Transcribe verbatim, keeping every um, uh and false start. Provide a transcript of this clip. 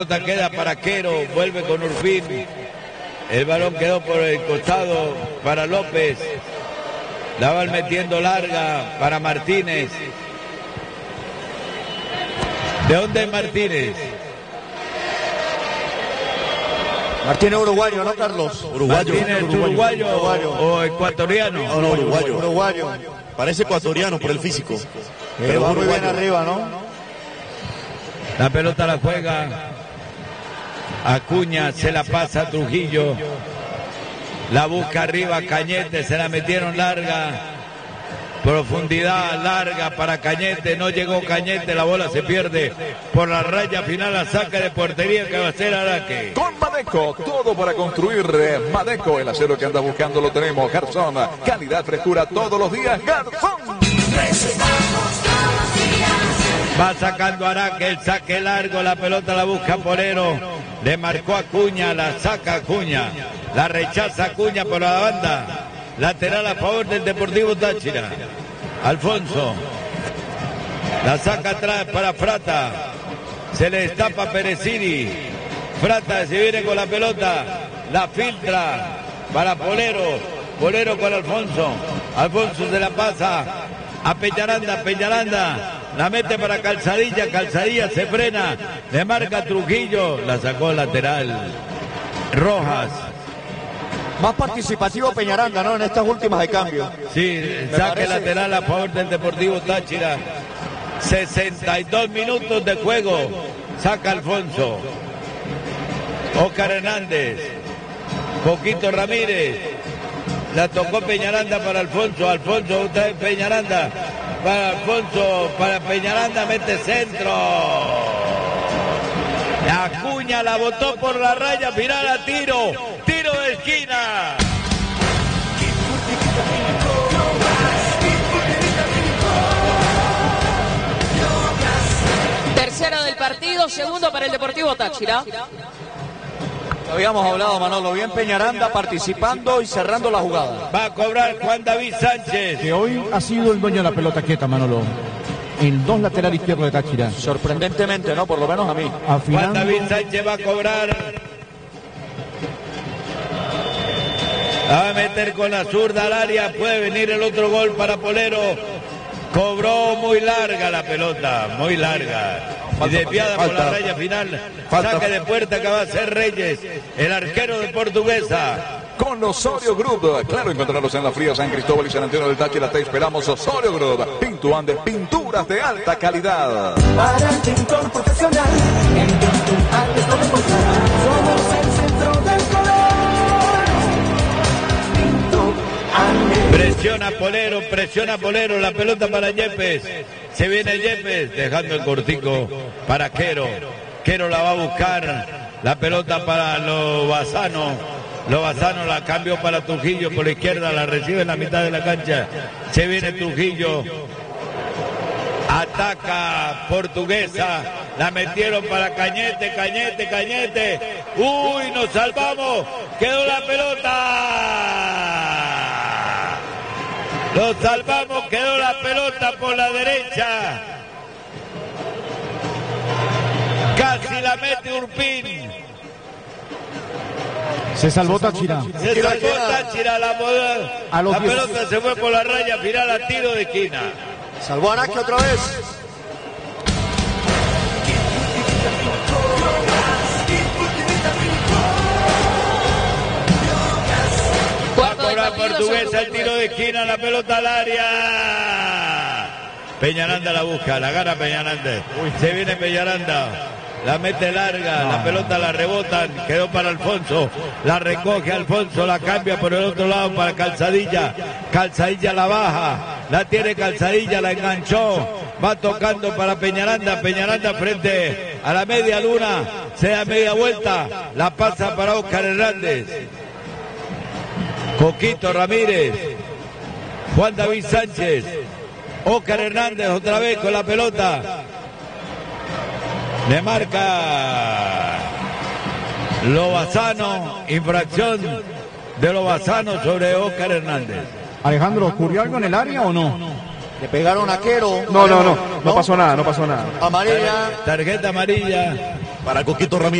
pelota queda para Quero, vuelve con Urpín. El balón quedó por el costado para López. La van metiendo larga para Martínez. ¿De dónde es Martínez? Martínez uruguayo, ¿no, Carlos? Uruguayo. ¿Martínez uruguayo, uruguayo, uruguayo o ecuatoriano? No, no, uruguayo. Uruguayo. Parece ecuatoriano por el físico. Pero va muy bien arriba, ¿no? La pelota la juega Acuña, se la pasa a Trujillo. La busca arriba Cañete, se la metieron larga. Profundidad larga para Cañete, no llegó Cañete, la bola se pierde por la raya final, la saca de portería que va a ser Araque. Con Madeco, todo para construir. Madeco, el acero que anda buscando lo tenemos. Garzón, calidad, frescura todos los días. Garzón. Va sacando Araque, el saque largo, la pelota la busca Polero. Le marcó Acuña, la saca Acuña. La rechaza Acuña por la banda. Lateral a favor del Deportivo Táchira. Alfonso. La saca atrás para Frata. Se le destapa Perecini. Frata se viene con la pelota. La filtra para Polero. Polero con Alfonso. Alfonso se la pasa a Peñaranda. Peñaranda la mete para Calzadilla. Calzadilla se frena. Le marca Trujillo. La sacó lateral Rojas. Más participativo Peñaranda, ¿no? En estas últimas de cambio. Sí, saque lateral a favor del Deportivo Táchira. sesenta y dos minutos de juego. Saca Alfonso. Óscar Hernández. Coquito Ramírez. La tocó Peñaranda para Alfonso. Alfonso otra vez Peñaranda. Para Alfonso, para Peñaranda, mete centro. Acuña la botó por la raya final a tiro. Tiro de esquina. Tercero del partido, segundo para el Deportivo Táchira. Habíamos hablado, Manolo, bien Peñaranda participando y cerrando la jugada. Va a cobrar Juan David Sánchez. Que hoy ha sido el dueño de la pelota quieta, Manolo. El dos lateral izquierdo de Táchira. Sorprendentemente, ¿no? Por lo menos a mí. Juan David Sánchez va a cobrar. Va a meter con la zurda al área. Puede venir el otro gol para Polero. Cobró muy larga la pelota. Muy larga. Y desviada por la raya final. Falta. Saque de puerta que va a ser Reyes. El arquero de Portuguesa. Con Osorio Group. Claro, encontrarlos en la fría San Cristóbal y San Antonio del Táchira. Te esperamos, Osorio Group. Pintuán de pinturas de alta calidad. Para el pintor profesional, en Pintuán es donde encontrar. Somos el centro del color. Pintuán. Presiona Polero, presiona Polero. La pelota para Yepes. Se viene Yepes, dejando el cortico para Quero. Quero la va a buscar. La pelota para Lobazano. Lobazano la cambió para Trujillo por la izquierda, la recibe en la mitad de la cancha. Se viene Trujillo. Ataca Portuguesa. La metieron para Cañete, Cañete, Cañete. Uy, nos salvamos. Quedó la pelota. Nos salvamos, quedó la pelota por la derecha. Casi la mete Urpín. Se salvó Táchira. Se salvó Táchira, la, A los la diez. pelota se fue por la raya final a tiro de esquina. Salvó Araque otra vez. Va a cobrar Portuguesa el tiro de esquina, la pelota al área. Peñaranda la busca, la gana Peñaranda. Se viene Peñaranda. La mete larga, la pelota la rebotan, quedó para Alfonso, la recoge Alfonso, la cambia por el otro lado para Calzadilla, Calzadilla la baja, la tiene Calzadilla, la enganchó, va tocando para Peñaranda, Peñaranda frente a la media luna, se da media vuelta, la pasa para Óscar Hernández, Coquito Ramírez, Juan David Sánchez, Óscar Hernández otra vez con la pelota. Le marca Lobazano, infracción de Lobazano sobre Óscar Hernández. Alejandro, ¿ocurrió algo en el área o no? Le pegaron a Quero. No, no, no, no pasó nada, no pasó nada. Amarilla. Tarjeta amarilla Para Coquito Ramírez.